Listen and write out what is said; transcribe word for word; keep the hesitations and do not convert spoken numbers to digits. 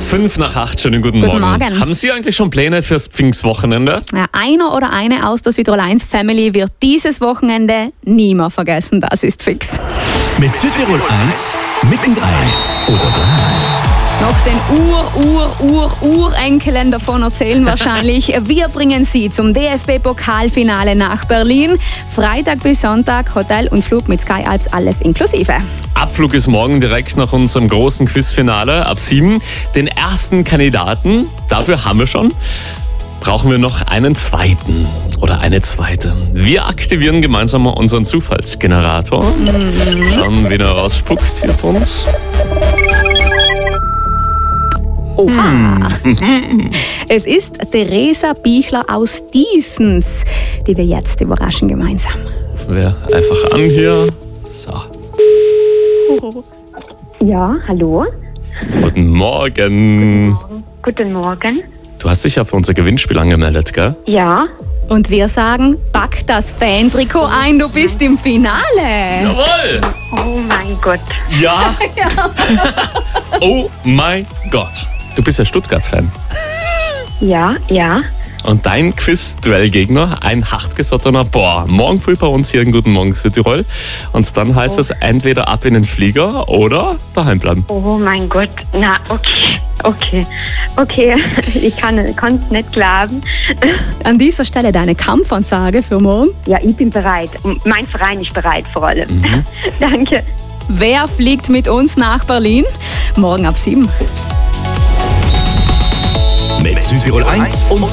Fünf nach acht, schönen guten, Guten Morgen. Morgen. Haben Sie eigentlich schon Pläne fürs Pfingstwochenende? Ja, einer oder eine aus der Südtirol eins Family wird dieses Wochenende nie mehr vergessen, das ist fix. Mit Südtirol eins mittendrin oder dran. Noch den Ur-Ur-Ur-Urenkeln davon erzählen wahrscheinlich. Wir bringen Sie zum D F B-Pokalfinale nach Berlin. Freitag bis Sonntag, Hotel und Flug mit Sky Alps, alles inklusive. Abflug ist morgen direkt nach unserem großen Quizfinale ab sieben. Den ersten Kandidaten, dafür haben wir schon. Brauchen wir noch einen zweiten oder eine zweite. Wir aktivieren gemeinsam mal unseren Zufallsgenerator. Mhm. Schauen, wen er rausspuckt hier für uns. Oha! Es ist Theresa Bichler aus Diesens, die wir jetzt überraschen gemeinsam. Rufen wir einfach an hier. So. Ja, hallo. Guten Morgen. Guten Morgen. Du hast dich ja für unser Gewinnspiel angemeldet, gell? Ja. Und wir sagen, pack das Fan-Trikot ein, du bist im Finale. Jawohl! Oh mein Gott. Ja? Ja. Oh mein Gott. Du bist ja Stuttgart-Fan. Ja, ja. Und dein Quiz-Duellgegner, ein hartgesottener Boah. Morgen früh bei uns hier in Guten Morgen Südtirol. Und dann heißt oh. es entweder ab in den Flieger oder daheim bleiben. Oh mein Gott. Na, okay. Okay. Okay. Ich kann es nicht glauben. An dieser Stelle deine Kampfansage für morgen. Ja, ich bin bereit. Und mein Verein ist bereit vor allem. Mhm. Danke. Wer fliegt mit uns nach Berlin? Morgen ab sieben. Mit Südtirol eins und